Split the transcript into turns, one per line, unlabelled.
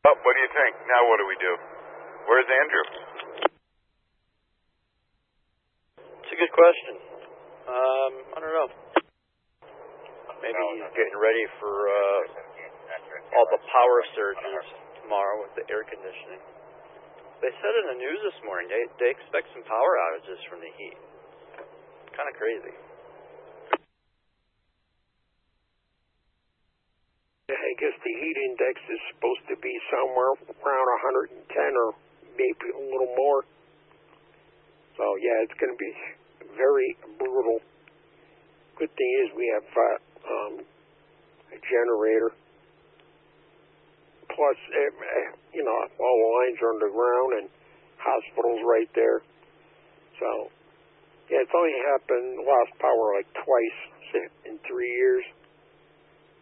What do you think? Now what do we do? Where's Andrew?
It's a good question. I don't know. Maybe he's getting ready for all the power surges tomorrow with the air conditioning. They said in the news this morning they expect some power outages from the heat. Kind of crazy.
I guess the heat index is supposed to be somewhere around 110 or maybe a little more. So, yeah, it's going to be very brutal. Good thing is we have a generator. Plus, all the lines are underground and hospitals right there. So, yeah, it's only happened, lost power like twice in 3 years.